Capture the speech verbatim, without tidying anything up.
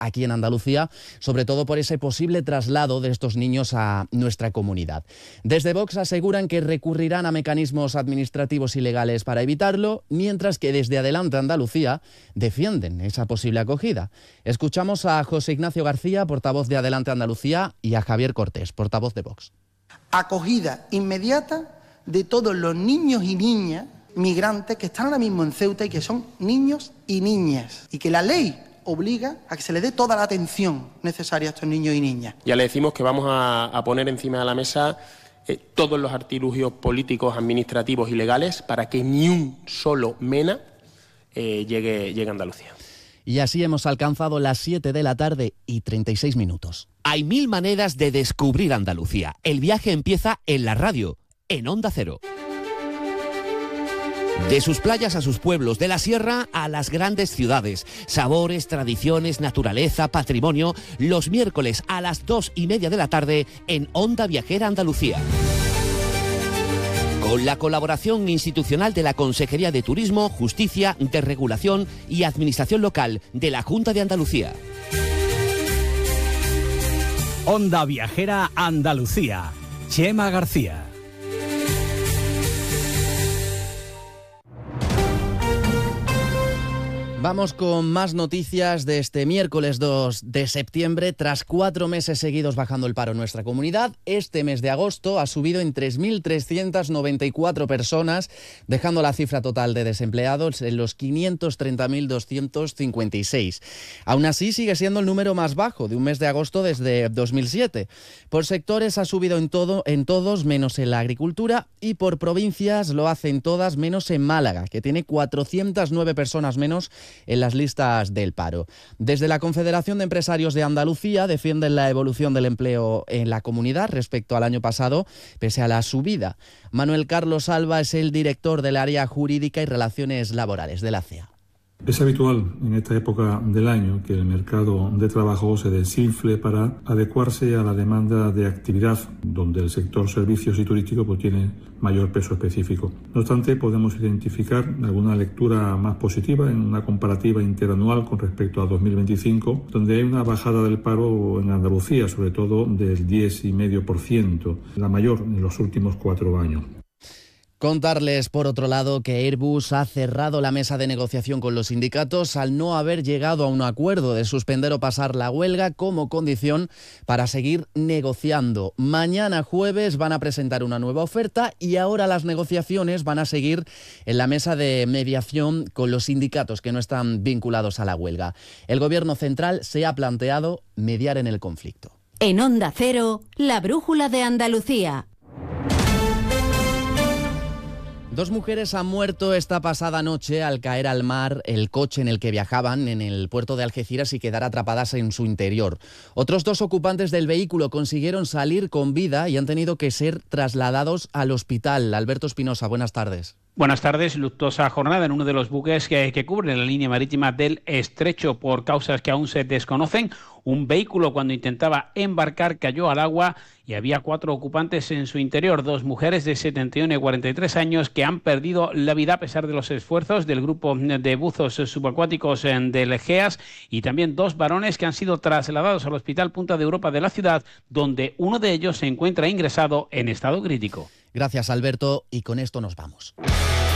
aquí en Andalucía, sobre todo por ese posible traslado de estos niños a nuestra comunidad. Desde Vox aseguran que recurrirán a mecanismos administrativos y legales para evitarlo, mientras que desde Adelante Andalucía defienden esa posible acogida. Escuchamos a José Ignacio García, portavoz de Adelante Andalucía, y a Javier Cortés, portavoz de Vox. Acogida inmediata de todos los niños y niñas migrantes que están ahora mismo en Ceuta y que son niños y niñas. Y que la ley obliga a que se les dé toda la atención necesaria a estos niños y niñas. Ya le decimos que vamos a, a poner encima de la mesa eh, todos los artilugios políticos, administrativos y legales para que ni un solo MENA eh, llegue, llegue a Andalucía. Y así hemos alcanzado las siete de la tarde y treinta y seis minutos. Hay mil maneras de descubrir Andalucía. El viaje empieza en la radio, en Onda Cero. De sus playas a sus pueblos, de la sierra a las grandes ciudades. Sabores, tradiciones, naturaleza, patrimonio. Los miércoles a las dos y media de la tarde en Onda Viajera Andalucía. Con la colaboración institucional de la Consejería de Turismo, Justicia, Desregulación y Administración Local de la Junta de Andalucía. Onda Viajera Andalucía. Chema García. Vamos con más noticias de este miércoles dos de septiembre. Tras cuatro meses seguidos bajando el paro en nuestra comunidad, este mes de agosto ha subido en tres mil trescientas noventa y cuatro personas, dejando la cifra total de desempleados en los quinientos treinta mil doscientos cincuenta y seis. Aún así, sigue siendo el número más bajo de un mes de agosto desde dos mil siete. Por sectores ha subido en, todo, en todos, menos en la agricultura, y por provincias lo hace en todas, menos en Málaga, que tiene cuatrocientas nueve personas menos en las listas del paro. Desde la Confederación de Empresarios de Andalucía defienden la evolución del empleo en la comunidad respecto al año pasado, pese a la subida. Manuel Carlos Alba es el director del área jurídica y relaciones laborales de la C E A. Es habitual en esta época del año que el mercado de trabajo se desinfle para adecuarse a la demanda de actividad, donde el sector servicios y turístico pues, tiene mayor peso específico. No obstante, podemos identificar alguna lectura más positiva en una comparativa interanual con respecto a dos mil veinticinco, donde hay una bajada del paro en Andalucía, sobre todo del diez coma cinco por ciento, la mayor en los últimos cuatro años. Contarles, por otro lado, que Airbus ha cerrado la mesa de negociación con los sindicatos al no haber llegado a un acuerdo de suspender o pasar la huelga como condición para seguir negociando. Mañana jueves van a presentar una nueva oferta y ahora las negociaciones van a seguir en la mesa de mediación con los sindicatos que no están vinculados a la huelga. El Gobierno central se ha planteado mediar en el conflicto. En Onda Cero, la brújula de Andalucía. Dos mujeres han muerto esta pasada noche al caer al mar el coche en el que viajaban en el puerto de Algeciras y quedar atrapadas en su interior. Otros dos ocupantes del vehículo consiguieron salir con vida y han tenido que ser trasladados al hospital. Alberto Espinosa, buenas tardes. Buenas tardes. Luctuosa jornada en uno de los buques que, que cubre la línea marítima del Estrecho por causas que aún se desconocen. Un vehículo, cuando intentaba embarcar, cayó al agua y había cuatro ocupantes en su interior, dos mujeres de setenta y uno y cuarenta y tres años que han perdido la vida a pesar de los esfuerzos del grupo de buzos subacuáticos del GEAS, y también dos varones que han sido trasladados al Hospital Punta de Europa de la ciudad, donde uno de ellos se encuentra ingresado en estado crítico. Gracias, Alberto, y con esto nos vamos.